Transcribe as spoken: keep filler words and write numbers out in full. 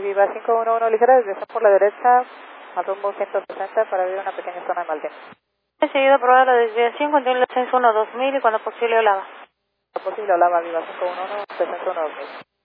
Viva cinco uno uno ligera, desviación por la derecha, al rumbo ciento sesenta para abrir una pequeña zona de mal tiempo. He seguido probar la desviación, continúa el descenso uno dos mil y cuando posible Olava. Posible Olava Viva cinco uno uno, descenso uno dos mil.